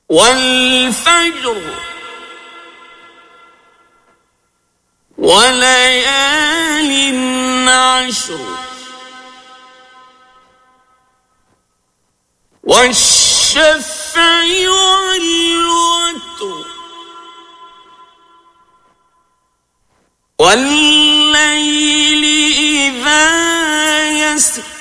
والفجر وليال عشر والشفع والوتر والليل إذا يسر